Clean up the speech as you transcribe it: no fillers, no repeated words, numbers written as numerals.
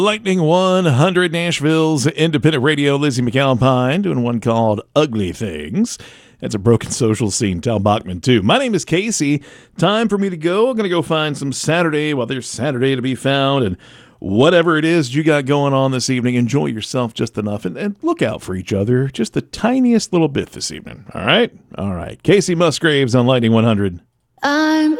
Lightning 100 Nashville's independent radio. Lizzie McAlpine doing one called Ugly Things. That's a broken social scene. Tal Bachman, too. My name is Casey. Time for me to go. I'm going to go find some Saturday while there's Saturday to be found. And whatever it is you got going on this evening, enjoy yourself just enough. And look out for each other just the tiniest little bit this evening. All right? All right. Casey Musgraves on Lightning 100. I'm